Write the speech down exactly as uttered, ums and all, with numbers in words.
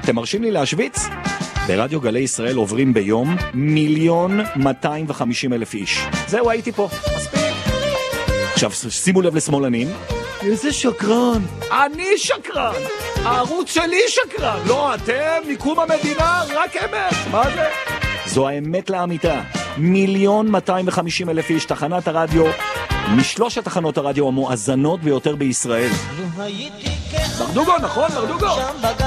אתם מרשים לי להשוויץ? ברדיו גלי ישראל עוברים ביום מיליון מאתיים וחמישים אלף איש. זהו, הייתי פה. מספיק. עכשיו, שימו לב לשמאלנים. איזה שקרן. אני שקרן. הערוץ שלי שקרן. לא, אתם, מיקום המדינה, רק אמת. מה זה? זו האמת לאמיתה. מיליון מאתיים וחמישים אלף איש, תחנת הרדיו, משלושת תחנות הרדיו המואזנות ביותר בישראל. ברדוגו, נכון? ברדוגו.